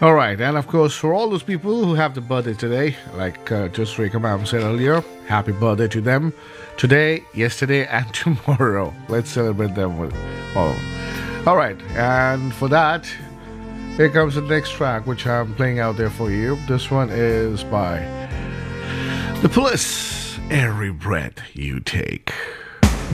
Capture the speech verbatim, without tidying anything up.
All right, and of course, for all those people who have the birthday today, like uh, just Rika Ma'am said earlier, happy birthday to them today, yesterday, and tomorrow. Let's celebrate them with all. All right, and for that, here comes the next track, which I'm playing out there for you. This one is by The Police. Every breath you take.